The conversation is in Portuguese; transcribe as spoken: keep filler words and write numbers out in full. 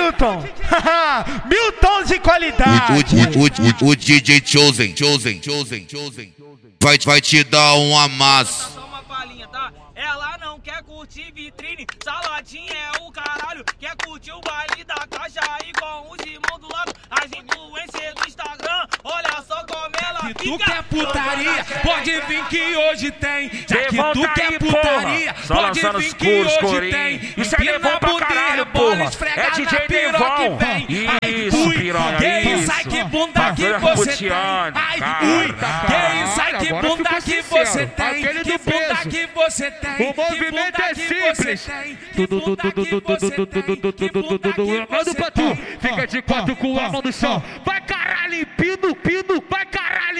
Milton. Mil tons de qualidade. O, o, o, o, o D J Chosen, Chosen, Chosen, Chosen vai, vai te dar um amasso. Só uma palhinha, tá? Ela não quer curtir vitrine, saladinha é o caralho. Quer curtir o baile da caixa aí com os irmãos do lado. As influências do Instagram, olha só como ela Se fica. tu quer putaria, pode vir que hoje tem. Já que Levanta tu quer aí, putaria, porra. Só pode lançando vir os que coros, hoje corinho. tem. Isso é Devon pra caralho, porra. É D J Devon. Isso, piranha, que isso. isso, ai que bunda que Bagulho você tem. roteando, Ai, cara. ui, que isso, ai que Agora bunda ficou que sincero. você tem. Aquele Que do bunda peso. que você tem. O movimento é simples. Tudo, tudo, tudo, tudo, tudo, tudo, tudo, tudo. Manda pra tu. Fica de quatro com a mão no chão. Vai caralho, pino, pino, vai